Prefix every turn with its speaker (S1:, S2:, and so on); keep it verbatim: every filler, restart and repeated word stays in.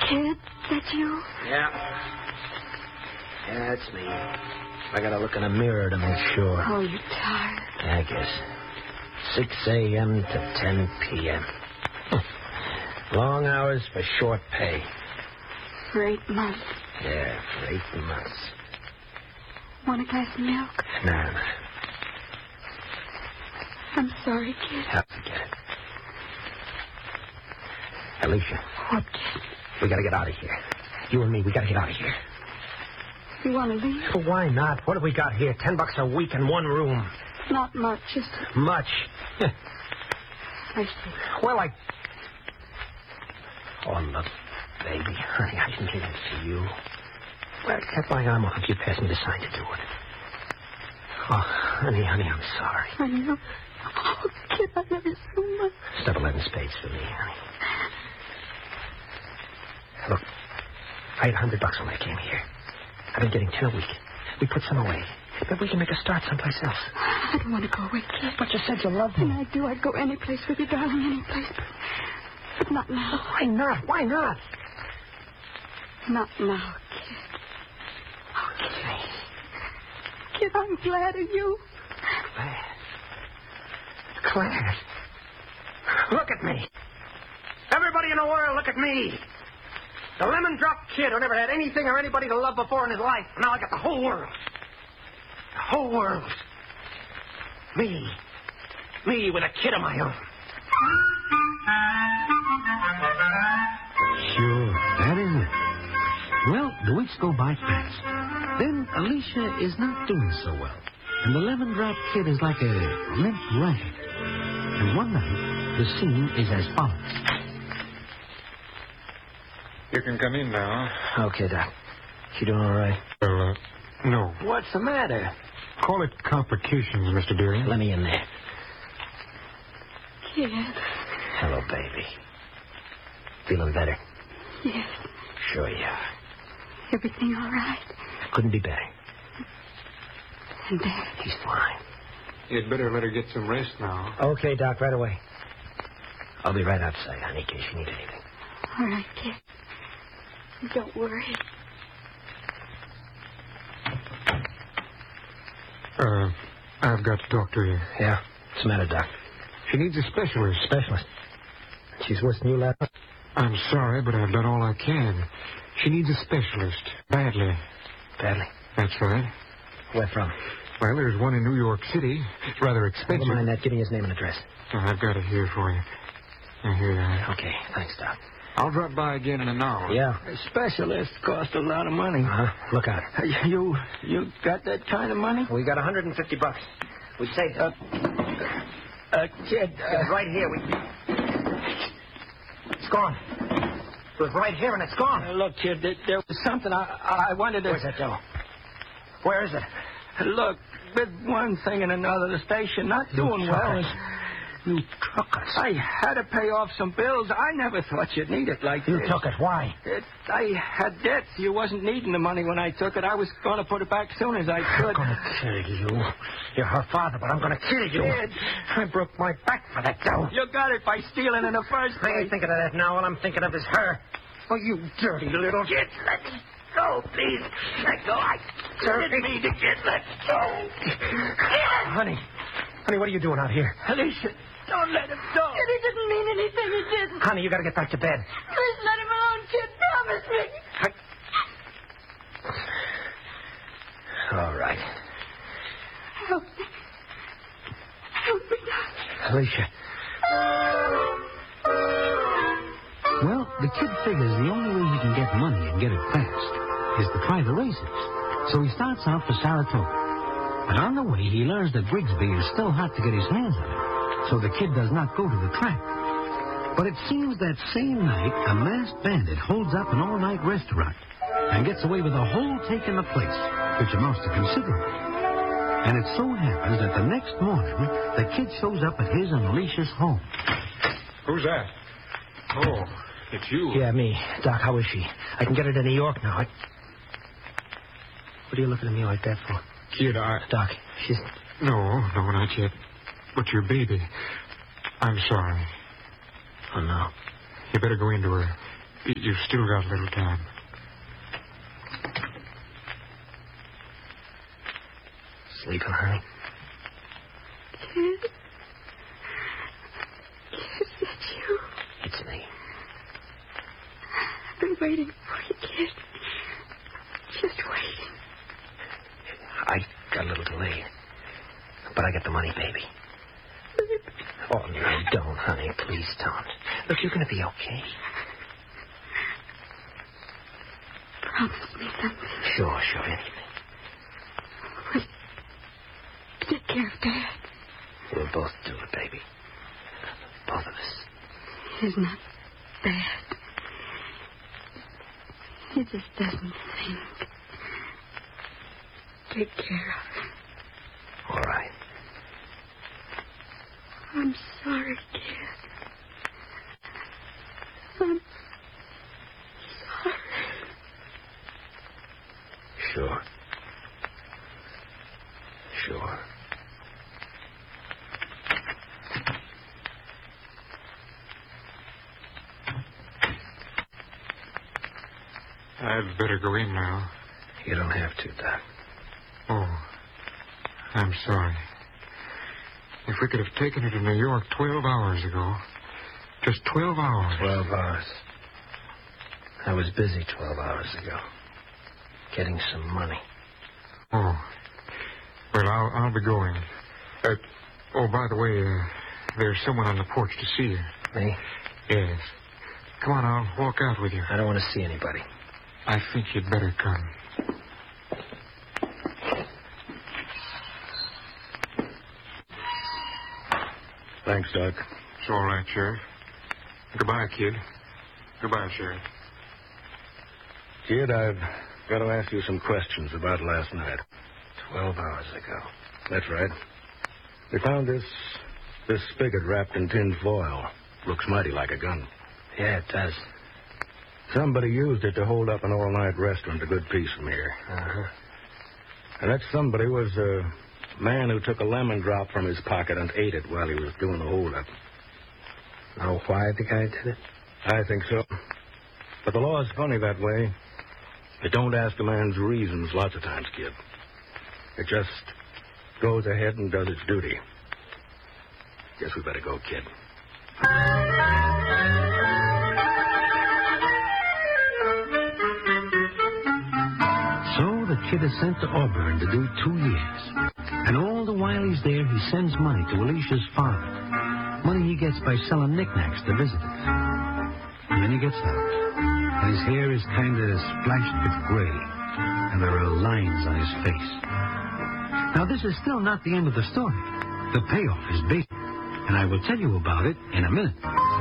S1: Kid, that you?
S2: Yeah. Yeah, it's me. I gotta look in a mirror to make sure.
S1: Oh, you're tired.
S2: I guess. six a.m. to ten p.m. Long hours for short pay.
S1: For eight months.
S2: Yeah, for eight months.
S1: Want a glass of milk?
S2: Nah, nah.
S1: I'm sorry, kid.
S2: I'll forget it. Alicia.
S1: What, kid?
S2: We gotta get out of here. You and me, we gotta get out of here.
S1: You want to leave?
S2: Well, why not? What have we got here? Ten bucks a week in one room.
S1: Not much, just...
S2: Much?
S1: I see.
S2: Well, I... Oh, look, baby. Honey, I didn't mean it to you. Well, I kept my arm off. You passed me the sign to do it. Oh, honey, honey, I'm sorry.
S1: I know. Oh, kid, I love you so much.
S2: Stop eleven spades for me, honey. Look, I had a hundred bucks when I came here. I've been getting ten a week. We put some away. But we can make a start someplace else.
S1: I don't want to go away, kid.
S2: But you said you loved me.
S1: And I do. I'd go any place with you, darling, any place. But not now.
S2: Why not? Why not?
S1: Not now, kid. Okay. Kid, I'm glad of you.
S2: Glad? Glad? Look at me. Everybody in the world, look at me. The lemon drop kid who never had anything or anybody to love before in his life. Now I got the whole world. The whole world. Me. Me with a kid of my own.
S3: Sure, that is it. Well, the weeks go by fast. Then Alicia is not doing so well. And the lemon drop kid is like a limp rag. And one night, the scene is as follows.
S4: You can come in now.
S2: Okay, Doc. You doing all right?
S4: Well, uh, no.
S2: What's the matter?
S4: Call it complications, Mister Deering.
S2: Let me in there.
S1: Kid.
S2: Hello, baby. Feeling better?
S1: Yes.
S2: Sure you are.
S1: Everything all right?
S2: Couldn't be better.
S1: And Dad?
S2: He's fine.
S4: You'd better let her get some rest now.
S2: Okay, Doc, right away. I'll be right outside, honey, in case you need anything.
S1: All right, kid. Don't worry.
S4: Uh, I've got to talk to you.
S2: Yeah? What's the matter, Doc?
S4: She needs a specialist.
S2: Specialist? She's worse than you last night?
S4: I'm sorry, but I've done all I can. She needs a specialist. Badly.
S2: Badly?
S4: That's right.
S2: Where from?
S4: Well, there's one in New York City. It's rather expensive.
S2: Never mind that. Give me his name and address.
S4: Oh, I've got it here for you. Oh, here you are.
S2: Okay, thanks, Doc.
S4: I'll drop by again in an hour.
S2: Yeah.
S5: Specialists cost a lot of money.
S2: Uh-huh. Look out.
S5: You you got that kind of money?
S2: We got one hundred fifty bucks. We saved it.
S5: Uh, uh, kid, uh,
S2: It's right here. We... It's gone. It was right here, and it's gone.
S5: uh, look, kid, there, there was something I I wanted to...
S2: Where's that dough? Where is it?
S5: Look, with one thing and another, the station not doing
S2: You
S5: well.
S2: took us. You took us.
S5: I had to pay off some bills. I never thought you'd need it like
S2: You
S5: this.
S2: took it. Why?
S5: It, I had debts. You wasn't needing the money when I took it. I was going to put it back soon as I
S2: I'm
S5: could.
S2: going to kill you. You're her father, but I'm going to kill you.
S5: Kid.
S2: I broke my back for that dough.
S5: You got it by stealing in the first
S2: I
S5: place.
S2: ain't thinking of that now. All I'm thinking of is her. Oh, you dirty little...
S5: Kid, let me go, please. Let go. I didn't mean to, kid. Let go.
S2: Honey. Honey, what are you doing out here?
S5: Alicia, don't let him go.
S1: Kid, he didn't mean anything. He didn't.
S2: Honey, you got to get back to bed.
S1: Please let him alone, kid. Promise me.
S2: I... All right.
S1: Help me. Help me, darling.
S2: Alicia.
S3: Well, the kid figures the only way he can get money and get it fast is to try the races. So he starts out for Saratoga. But on the way, he learns that Grigsby is still hot to get his hands on it, so the kid does not go to the track. But it seems that same night, a masked bandit holds up an all-night restaurant and gets away with a whole take in the place, which amounts to considerable. And it so happens that the next morning, the kid shows up at his and Alicia's home.
S4: Who's that? Oh, it's you.
S2: Yeah, me. Doc, how is she? I can get her to New York now. I... What are you looking at me like that for?
S4: Kid, I...
S2: Doc, she's...
S4: No, no, not yet. But your baby. I'm sorry.
S2: Oh, no.
S4: You better go into her. Y- You've still got a little time.
S2: Sleeping, honey?
S1: Kid? Kid, it's you.
S2: It's me.
S1: I've been waiting for you, kid. Just waiting.
S2: I got a little delayed. But I got the money, baby. Oh, no, don't, honey. Please don't. Look, you're going to be okay.
S1: Promise me something.
S2: Sure, sure, anything.
S1: Will you take care of Dad?
S2: We'll both do it, baby. Both of us.
S1: He's not bad. He just doesn't think. Take care of him.
S2: All right.
S1: I'm sorry, kid. I'm sorry.
S2: Sure. Sure.
S4: I'd better go in now.
S2: You don't have to, Doc.
S4: Oh, I'm sorry. If we could have taken her to New York twelve hours ago. Just twelve hours.
S2: Twelve hours. I was busy twelve hours ago. Getting some money.
S4: Oh. Well, I'll, I'll be going. Uh, oh, by the way, uh, there's someone on the porch to see you.
S2: Me?
S4: Yes. Come on, I'll walk out with you.
S2: I don't want to see anybody.
S4: I think you'd better come.
S6: Thanks, Doc.
S4: It's all right, Sheriff. Goodbye, kid. Goodbye, Sheriff.
S6: Kid, I've got to ask you some questions about last night.
S2: Twelve hours ago.
S6: That's right. We found this this spigot wrapped in tin foil. Looks mighty like a gun.
S2: Yeah, it does.
S6: Somebody used it to hold up an all-night restaurant a good piece from here.
S2: Uh-huh.
S6: And that somebody was a man who took a lemon drop from his pocket and ate it while he was doing the hold-up.
S2: Know why the guy did it?
S6: I think so. But the law is funny that way. It don't ask a man's reasons lots of times, kid. It just goes ahead and does its duty. Guess we better go, kid.
S3: So the kid is sent to Auburn to do two years. And all the while he's there, he sends money to Alicia's father. Money he gets by selling knickknacks to visitors. And then he gets out. And his hair is kind of splashed with gray. And there are lines on his face. Now, this is still not the end of the story. The payoff is big. And I will tell you about it in a minute.